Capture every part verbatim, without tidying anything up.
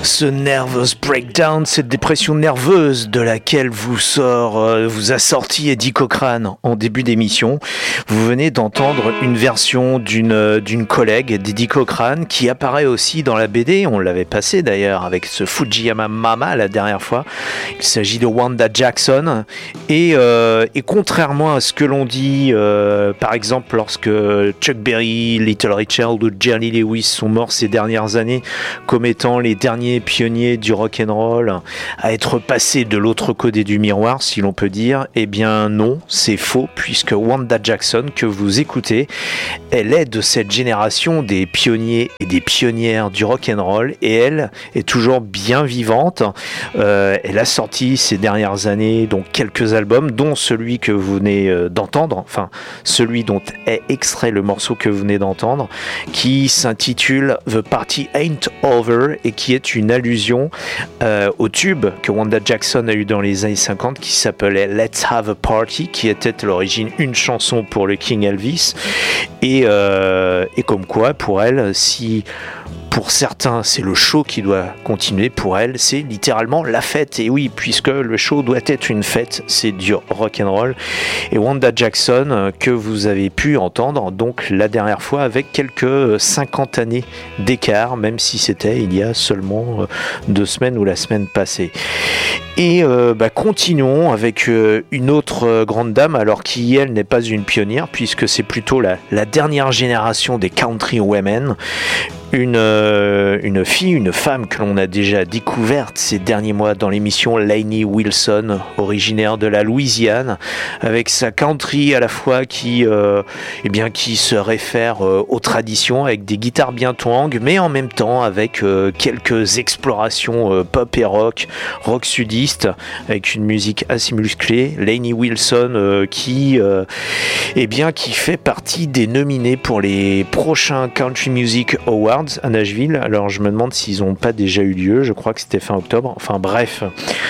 Ce nervous breakdown, cette dépression nerveuse de laquelle vous sort, euh, vous a sorti Eddie Cochran en début d'émission. Vous venez d'entendre une version d'une d'une collègue d'Eddie Cochran qui apparaît aussi dans la B D. On l'avait passé d'ailleurs avec ce Fujiyama Mama la dernière fois. Il s'agit de Wanda Jackson et, euh, et contrairement à ce que l'on dit, euh, par exemple lorsque Chuck Berry, Little Richard ou Jerry Lewis sont morts ces dernières années comme étant les derniers pionniers du rock'n'roll à être passés de l'autre côté du miroir, si l'on peut dire, eh bien non, c'est faux, puisque Wanda Jackson, que vous écoutez, elle est de cette génération des pionniers et des pionnières du rock'n'roll, et elle est toujours bien vivante. Euh, elle a sorti ces dernières années donc quelques albums, dont celui que vous venez d'entendre, enfin celui dont est extrait le morceau que vous venez d'entendre, qui s'intitule The Party Ain't Over et qui est une allusion euh, au tube que Wanda Jackson a eu dans les années cinquante qui s'appelait Let's Have a Party, qui était à l'origine une chanson pour le King Elvis, et, euh, et comme quoi pour elle, si pour certains, c'est le show qui doit continuer. Pour elle, c'est littéralement la fête. Et oui, puisque le show doit être une fête, c'est du rock'n'roll. Et Wanda Jackson, que vous avez pu entendre donc la dernière fois avec quelques cinquante années d'écart, même si c'était il y a seulement deux semaines ou la semaine passée. Et euh, bah, continuons avec euh, une autre euh, grande dame, alors qui elle n'est pas une pionnière, puisque c'est plutôt la, la dernière génération des country women. Une, euh, une fille, une femme que l'on a déjà découverte ces derniers mois dans l'émission, Lainey Wilson, originaire de la Louisiane, avec sa country à la fois qui, euh, eh bien, qui se réfère euh, aux traditions, avec des guitares bien twang, mais en même temps avec euh, quelques explorations euh, pop et rock, rock sudiste, avec une musique assez musclée. Lainey Wilson euh, qui, euh, eh bien, qui fait partie des nominés pour les prochains Country Music Awards à Nashville. Alors je me demande s'ils n'ont pas déjà eu lieu, je crois que c'était fin octobre, enfin bref,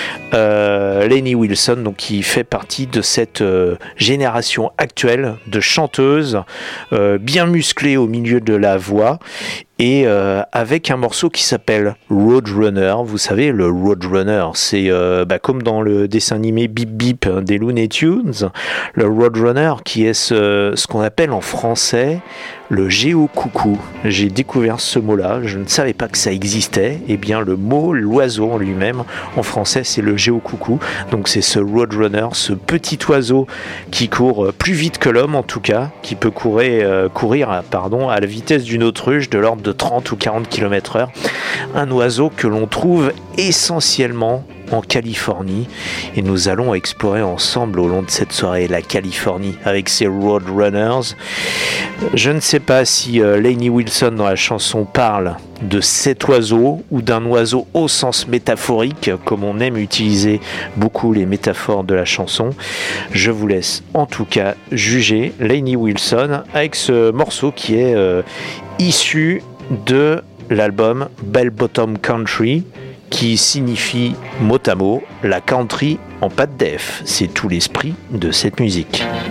euh, Lainey Wilson, donc, qui fait partie de cette euh, génération actuelle de chanteuses euh, bien musclées au milieu de la voix, et euh, avec un morceau qui s'appelle Roadrunner. Vous savez, le Roadrunner, c'est euh, bah, comme dans le dessin animé Bip Bip des Looney Tunes, le Roadrunner qui est ce, ce qu'on appelle en français le géocoucou. J'ai découvert ce mot-là, je ne savais pas que ça existait. Et bien le mot, l'oiseau en lui-même, en français c'est le géocoucou. Donc c'est ce Roadrunner, ce petit oiseau qui court plus vite que l'homme en tout cas, qui peut courir, euh, courir pardon, à la vitesse d'une autruche de l'ordre de trente ou quarante kilomètres heure. Un oiseau que l'on trouve essentiellement en Californie, et nous allons explorer ensemble au long de cette soirée la Californie avec ses Roadrunners. Je ne sais pas si euh, Lainey Wilson dans la chanson parle de cet oiseau ou d'un oiseau au sens métaphorique, comme on aime utiliser beaucoup les métaphores de la chanson. Je vous laisse en tout cas juger Lainey Wilson avec ce morceau qui est euh, issu de l'album Bell Bottom Country, qui signifie mot à mot la country en pas de def. C'est tout l'esprit de cette musique.